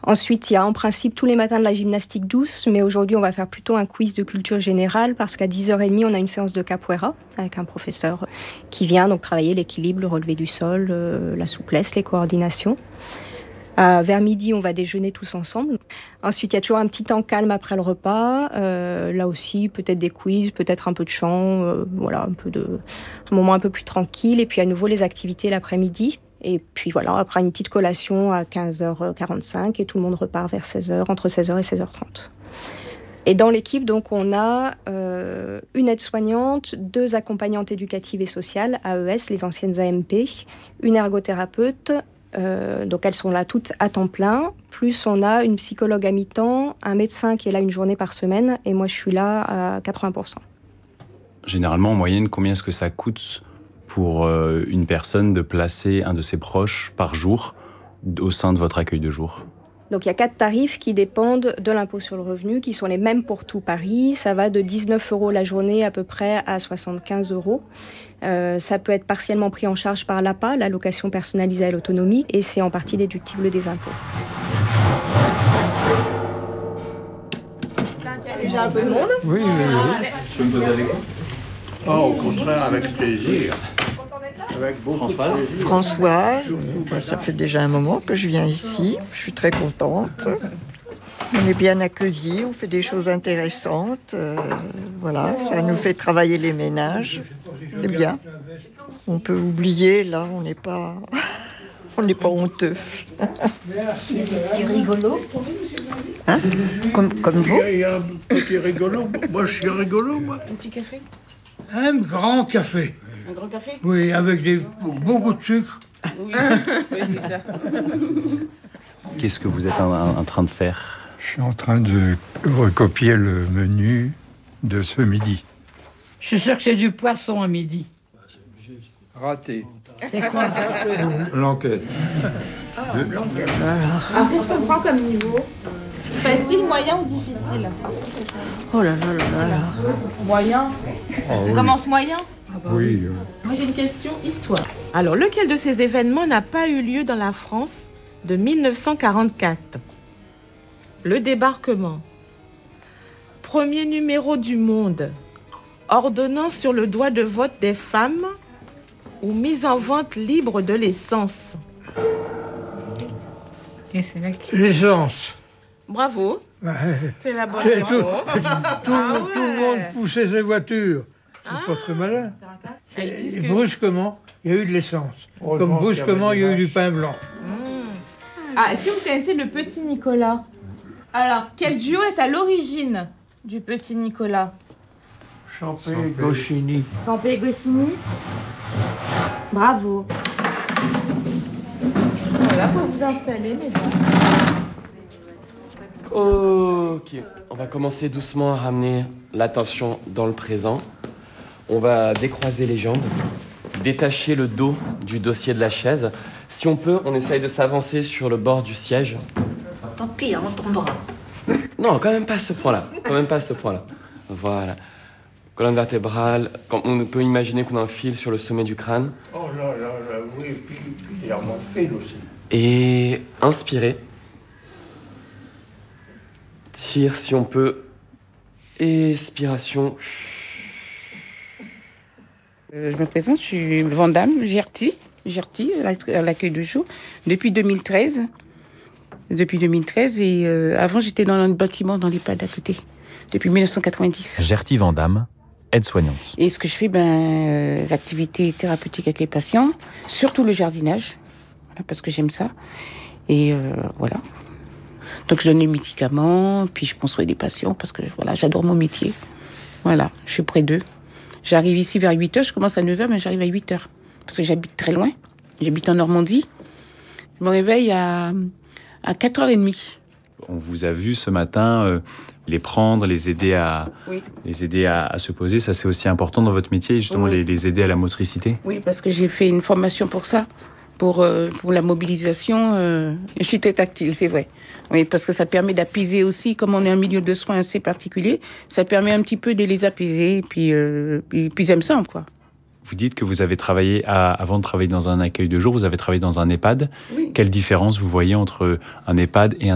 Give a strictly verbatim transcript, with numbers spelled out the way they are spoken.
Ensuite, il y a en principe tous les matins de la gymnastique douce, mais aujourd'hui, on va faire plutôt un quiz de culture générale parce qu'à dix heures trente, on a une séance de capoeira avec un professeur qui vient donc travailler l'équilibre, le relevé du sol, euh, la souplesse, les coordinations. Euh, vers midi, on va déjeuner tous ensemble. Ensuite, il y a toujours un petit temps calme après le repas. Euh, là aussi, peut-être des quiz, peut-être un peu de chant, euh, voilà, un peu de, un moment un peu plus tranquille. Et puis à nouveau, les activités l'après-midi. Et puis voilà, après une petite collation à quinze heures quarante-cinq et tout le monde repart vers seize heures, entre seize heures et seize heures trente. Et dans l'équipe, donc, on a euh, une aide-soignante, deux accompagnantes éducatives et sociales, A E S, les anciennes A M P, une ergothérapeute, euh, donc elles sont là toutes à temps plein, plus on a une psychologue à mi-temps, un médecin qui est là une journée par semaine, et moi je suis là à quatre-vingts pour cent. Généralement, en moyenne, combien est-ce que ça coûte pour euh, une personne de placer un de ses proches par jour au sein de votre accueil de jour ? Donc il y a quatre tarifs qui dépendent de l'impôt sur le revenu, qui sont les mêmes pour tout Paris. Ça va de dix-neuf euros la journée à peu près à soixante-quinze euros. Euh, ça peut être partiellement pris en charge par l'A P A, l'allocation personnalisée à l'autonomie, et c'est en partie déductible des impôts. Là, il y a déjà un peu de monde. Oui, oui, oui. Je peux me poser avec vous ? Oh, au contraire, avec plaisir. Avec Françoise. Françoise, bah, ça fait déjà un moment que je viens ici. Je suis très contente. On est bien accueillis, on fait des choses intéressantes. Euh, voilà, ça nous fait travailler les ménages. C'est bien. On peut oublier, là, on n'est pas, on n'est pas honteux. Il y a des petits rigolos. Hein, comme, comme vous. Il y a un petit rigolo. Moi, je suis rigolo, moi. Un petit café ? Un grand café. Un grand café ? Oui, avec des, beaucoup de sucre. Oui, oui c'est ça. Qu'est-ce que vous êtes en, en train de faire ? Je suis en train de recopier le menu de ce midi. Je suis sûr que c'est du poisson à midi. Raté. C'est quoi ? L'enquête. Ah, l'enquête. Alors, qu'est-ce qu'on prend comme niveau ? Facile, moyen ou difficile ? Oh là là là là. Moyen. Oh, On oui. commence moyen ? Oui. euh, Moi j'ai une question histoire. Alors lequel de ces événements n'a pas eu lieu dans la France de dix-neuf cent quarante-quatre ? Le débarquement. Premier numéro du Monde. Ordonnance sur le droit de vote des femmes ou mise en vente libre de l'essence. Et c'est là qui... L'essence. Bravo. Ouais. C'est la bonne C'est tout, réponse. tout, Ah tout le monde ouais. poussait ses voitures. C'est Ah. pas très malin. Ah, ils disent Et que- brusquement, il y a eu de l'essence. Heureusement Comme qu'il y brusquement, avait il y a eu des du pain blanc. Ah, est-ce que vous connaissez le petit Nicolas ? Alors, quel duo est à l'origine du petit Nicolas ? Champé, Gauchini. Sampé et Goscinny ? Bravo. Voilà, pour vous installer, mesdames. Ok, on va commencer doucement à ramener l'attention dans le présent. On va décroiser les jambes, détacher le dos du dossier de la chaise. Si on peut, on essaye de s'avancer sur le bord du siège. Tant pis, on tombera. Non, quand même pas à ce point-là. Quand même pas à ce point-là. Voilà. Colonne vertébrale. Quand on peut imaginer qu'on a un fil sur le sommet du crâne. Oh là là là, oui, et puis, puis il y a mon fil aussi. Et inspirez. Tire si on peut. Expiration. Euh, je me présente, je suis Vandame Gerti, Gerti à l'accueil de jour, depuis deux mille treize. Depuis deux mille treize, et euh, avant j'étais dans un bâtiment dans l'EHPAD à côté, depuis dix-neuf cent quatre-vingt-dix. Gerti Vandame, aide-soignante. Et ce que je fais, ben, euh, les activités thérapeutiques avec les patients, surtout le jardinage, voilà, parce que j'aime ça. Et euh, voilà. Donc je donne les médicaments, puis je construis des patients, parce que voilà, j'adore mon métier. Voilà, je suis près d'eux. J'arrive ici vers huit heures, je commence à neuf heures, mais j'arrive à huit heures. Parce que j'habite très loin. J'habite en Normandie. Je me réveille à, à quatre heures trente. On vous a vu ce matin euh, les prendre, les aider à, Oui. les aider à, à se poser. Ça, c'est aussi important dans votre métier, justement, Oui. les, les aider à la motricité. Oui, parce que j'ai fait une formation pour ça, pour, euh, pour la mobilisation. Euh, je suis très tactile, c'est vrai. Oui, parce que ça permet d'apaiser aussi, comme on est un milieu de soins assez particulier, ça permet un petit peu de les apaiser, et puis, euh, puis, puis ils aiment ça, quoi. Vous dites que vous avez travaillé, à, avant de travailler dans un accueil de jour, vous avez travaillé dans un EHPAD. Oui. Quelle différence vous voyez entre un EHPAD et un